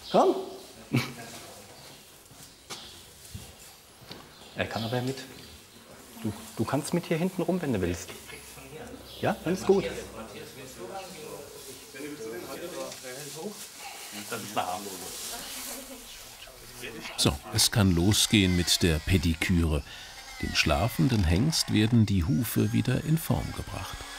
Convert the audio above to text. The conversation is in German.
Komm. Er kann aber mit. Du kannst mit hier hinten rum, wenn du willst. Ja, dann ist gut. So, es kann losgehen mit der Pediküre. Dem schlafenden Hengst werden die Hufe wieder in Form gebracht.